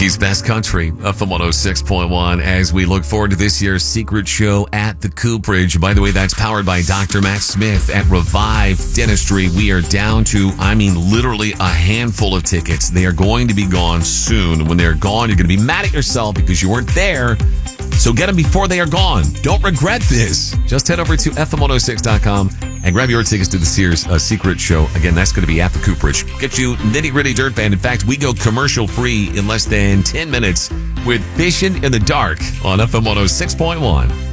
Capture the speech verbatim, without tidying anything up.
Rocky's Best Country, F M one oh six point one, as we look forward to this year's secret show at the Cooperage. By the way, that's powered by Doctor Matt Smith at Revive Dentistry. We are down to, I mean, literally a handful of tickets. They are going to be gone soon. When they're gone, you're going to be mad at yourself because you weren't there. So get them before they are gone. Don't regret this. Just head over to F M one oh six dot com and grab your tickets to the Sears uh, Secret Show. Again, that's going to be at the Cooperage. Get you nitty-gritty dirt band. In fact, we go commercial-free in less than ten minutes with Fishing in the Dark on F M one oh six point one.